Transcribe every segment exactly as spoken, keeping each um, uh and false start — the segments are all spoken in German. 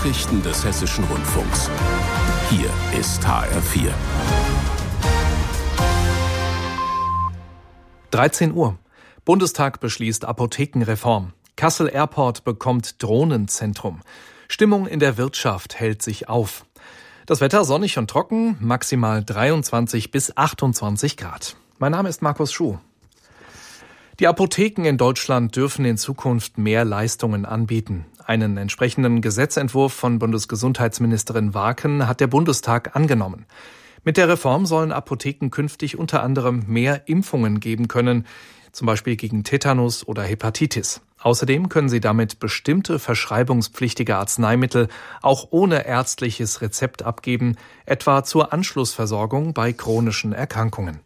Nachrichten des Hessischen Rundfunks. Hier ist H R vier. dreizehn Uhr. Bundestag beschließt Apothekenreform. Kassel Airport bekommt Drohnenzentrum. Stimmung in der Wirtschaft hält sich auf. Das Wetter sonnig und trocken, maximal dreiundzwanzig bis achtundzwanzig Grad. Mein Name ist Markus Schuh. Die Apotheken in Deutschland dürfen in Zukunft mehr Leistungen anbieten. Einen entsprechenden Gesetzentwurf von Bundesgesundheitsministerin Warken hat der Bundestag angenommen. Mit der Reform sollen Apotheken künftig unter anderem mehr Impfungen geben können, zum Beispiel gegen Tetanus oder Hepatitis. Außerdem können sie damit bestimmte verschreibungspflichtige Arzneimittel auch ohne ärztliches Rezept abgeben, etwa zur Anschlussversorgung bei chronischen Erkrankungen.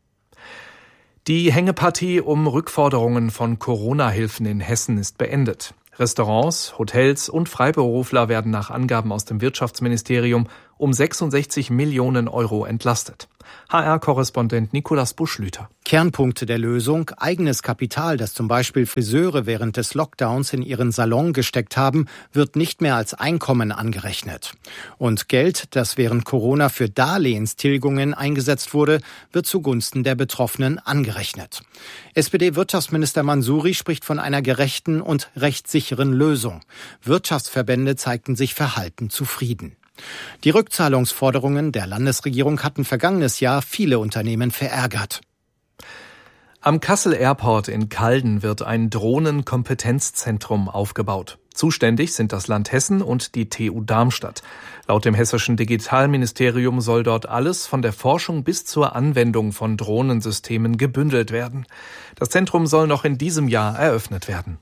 Die Hängepartie um Rückforderungen von Corona-Hilfen in Hessen ist beendet. Restaurants, Hotels und Freiberufler werden nach Angaben aus dem Wirtschaftsministerium um sechsundsechzig Millionen Euro entlastet. H R-Korrespondent Nikolaus Buschlüter. Kernpunkte der Lösung: eigenes Kapital, das zum Beispiel Friseure während des Lockdowns in ihren Salon gesteckt haben, wird nicht mehr als Einkommen angerechnet. Und Geld, das während Corona für Darlehenstilgungen eingesetzt wurde, wird zugunsten der Betroffenen angerechnet. S P D-Wirtschaftsminister Mansouri spricht von einer gerechten und rechtssicheren Lösung. Wirtschaftsverbände zeigten sich verhalten zufrieden. Die Rückzahlungsforderungen der Landesregierung hatten vergangenes Jahr viele Unternehmen verärgert. Am Kassel Airport in Calden wird ein Drohnenkompetenzzentrum aufgebaut. Zuständig sind das Land Hessen und die T U Darmstadt. Laut dem hessischen Digitalministerium soll dort alles von der Forschung bis zur Anwendung von Drohnensystemen gebündelt werden. Das Zentrum soll noch in diesem Jahr eröffnet werden.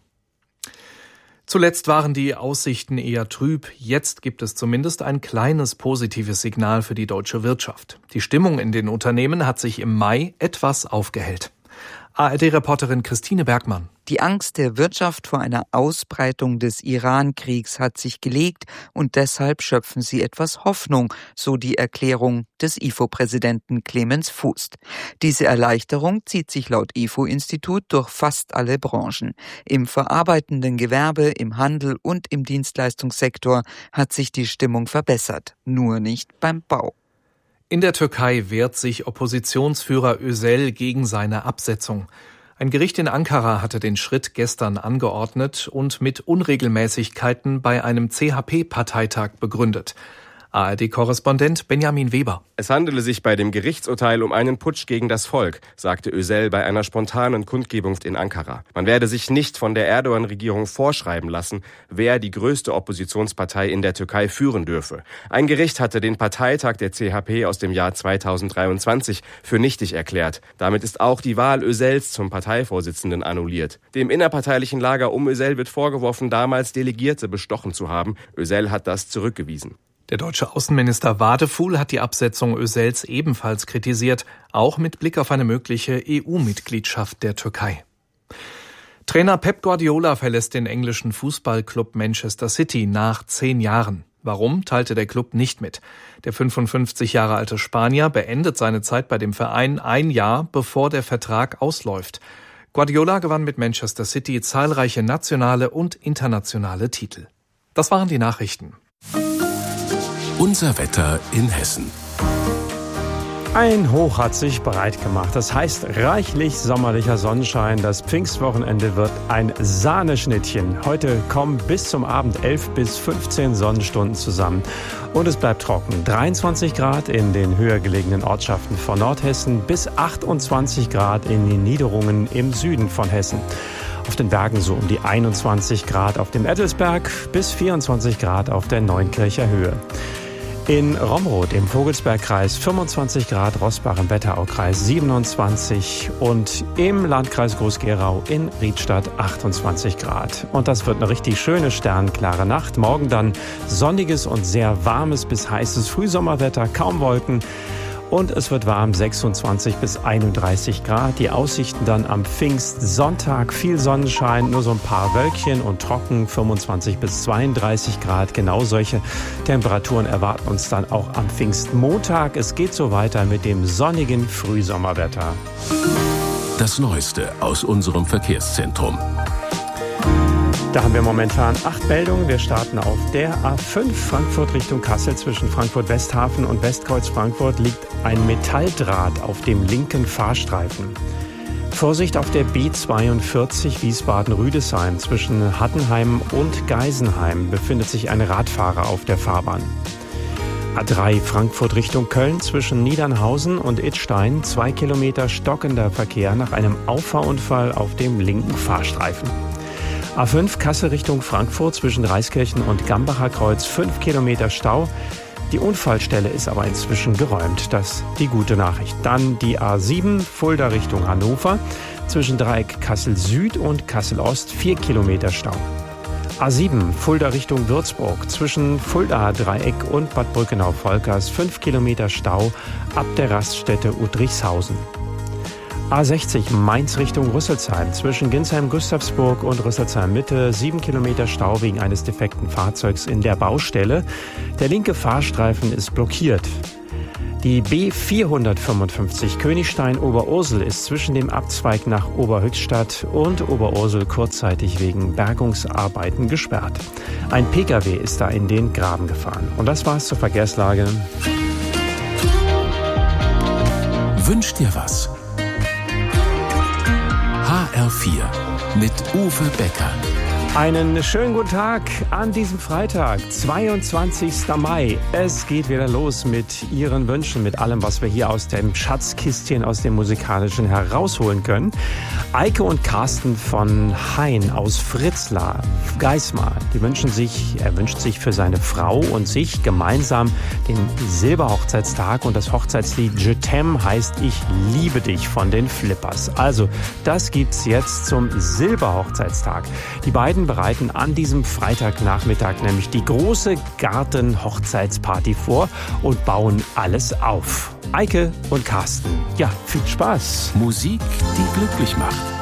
Zuletzt waren die Aussichten eher trüb. Jetzt gibt es zumindest ein kleines positives Signal für die deutsche Wirtschaft. Die Stimmung in den Unternehmen hat sich im Mai etwas aufgehellt. A R D-Reporterin Christine Bergmann. Die Angst der Wirtschaft vor einer Ausbreitung des Iran-Kriegs hat sich gelegt und deshalb schöpfen sie etwas Hoffnung, so die Erklärung des I F O-Präsidenten Clemens Fußt. Diese Erleichterung zieht sich laut I F O-Institut durch fast alle Branchen. Im verarbeitenden Gewerbe, im Handel und im Dienstleistungssektor hat sich die Stimmung verbessert, nur nicht beim Bau. In der Türkei wehrt sich Oppositionsführer Özel gegen seine Absetzung. Ein Gericht in Ankara hatte den Schritt gestern angeordnet und mit Unregelmäßigkeiten bei einem C H P-Parteitag begründet. A R D-Korrespondent Benjamin Weber. Es handele sich bei dem Gerichtsurteil um einen Putsch gegen das Volk, sagte Özel bei einer spontanen Kundgebung in Ankara. Man werde sich nicht von der Erdogan-Regierung vorschreiben lassen, wer die größte Oppositionspartei in der Türkei führen dürfe. Ein Gericht hatte den Parteitag der C H P aus dem Jahr zweitausenddreiundzwanzig für nichtig erklärt. Damit ist auch die Wahl Özels zum Parteivorsitzenden annulliert. Dem innerparteilichen Lager um Özel wird vorgeworfen, damals Delegierte bestochen zu haben. Özel hat das zurückgewiesen. Der deutsche Außenminister Wadefuhl hat die Absetzung Özels ebenfalls kritisiert, auch mit Blick auf eine mögliche E U-Mitgliedschaft der Türkei. Trainer Pep Guardiola verlässt den englischen Fußballclub Manchester City nach zehn Jahren. Warum, teilte der Club nicht mit. Der fünfundfünfzig Jahre alte Spanier beendet seine Zeit bei dem Verein ein Jahr, bevor der Vertrag ausläuft. Guardiola gewann mit Manchester City zahlreiche nationale und internationale Titel. Das waren die Nachrichten. Unser Wetter in Hessen. Ein Hoch hat sich breit gemacht. Das heißt reichlich sommerlicher Sonnenschein. Das Pfingstwochenende wird ein Sahneschnittchen. Heute kommen bis zum Abend elf bis fünfzehn Sonnenstunden zusammen. Und es bleibt trocken. dreiundzwanzig Grad in den höher gelegenen Ortschaften von Nordhessen bis achtundzwanzig Grad in den Niederungen im Süden von Hessen. Auf den Bergen so um die einundzwanzig Grad auf dem Ettelsberg bis vierundzwanzig Grad auf der Neunkircher Höhe. In Romroth im Vogelsbergkreis fünfundzwanzig Grad, Roßbach im Wetteraukreis siebenundzwanzig und im Landkreis Groß-Gerau in Riedstadt achtundzwanzig Grad. Und das wird eine richtig schöne, sternklare Nacht. Morgen dann sonniges und sehr warmes bis heißes Frühsommerwetter, kaum Wolken. Und es wird warm, sechsundzwanzig bis einunddreißig Grad. Die Aussichten dann am Pfingstsonntag, viel Sonnenschein, nur so ein paar Wölkchen und trocken, fünfundzwanzig bis zweiunddreißig Grad. Genau solche Temperaturen erwarten uns dann auch am Pfingstmontag. Es geht so weiter mit dem sonnigen Frühsommerwetter. Das Neueste aus unserem Verkehrszentrum. Da haben wir momentan acht Meldungen. Wir starten auf der A fünf Frankfurt Richtung Kassel. Zwischen Frankfurt-Westhafen und Westkreuz Frankfurt liegt ein Metalldraht auf dem linken Fahrstreifen. Vorsicht auf der B zweiundvierzig Wiesbaden-Rüdesheim. Zwischen Hattenheim und Geisenheim befindet sich ein Radfahrer auf der Fahrbahn. A drei Frankfurt Richtung Köln. Zwischen Niedernhausen und Idstein zwei Kilometer stockender Verkehr nach einem Auffahrunfall auf dem linken Fahrstreifen. A fünf Kassel Richtung Frankfurt zwischen Reiskirchen und Gambacher Kreuz fünf Kilometer Stau. Die Unfallstelle ist aber inzwischen geräumt. Das ist die gute Nachricht. Dann die A sieben Fulda Richtung Hannover zwischen Dreieck Kassel Süd und Kassel Ost vier Kilometer Stau. A sieben Fulda Richtung Würzburg zwischen Fulda Dreieck und Bad Brückenau-Volkers fünf Kilometer Stau ab der Raststätte Udrichshausen. A sechzig Mainz Richtung Rüsselsheim zwischen Ginsheim-Gustavsburg und Rüsselsheim-Mitte sieben Kilometer Stau wegen eines defekten Fahrzeugs in der Baustelle. Der linke Fahrstreifen ist blockiert. Die B vierhundertfünfundfünfzig Königstein-Oberursel ist zwischen dem Abzweig nach Oberhöchstadt und Oberursel kurzzeitig wegen Bergungsarbeiten gesperrt. Ein Pkw ist da in den Graben gefahren. Und das war's zur Verkehrslage. Wünsch dir was? H R vier mit Uwe Becker. Einen schönen guten Tag an diesem Freitag, zweiundzwanzigsten Mai. Es geht wieder los mit Ihren Wünschen, mit allem, was wir hier aus dem Schatzkistchen, aus dem Musikalischen herausholen können. Eike und Carsten von Hein aus Fritzlar, Geismar, die wünschen sich, er wünscht sich für seine Frau und sich gemeinsam den Silberhochzeitstag, und das Hochzeitslied Je t'aime heißt Ich liebe dich von den Flippers. Also, das gibt's jetzt zum Silberhochzeitstag. Die beiden bereiten an diesem Freitagnachmittag nämlich die große Garten-Hochzeitsparty vor und bauen alles auf. Eike und Carsten, ja, viel Spaß. Musik, die glücklich macht.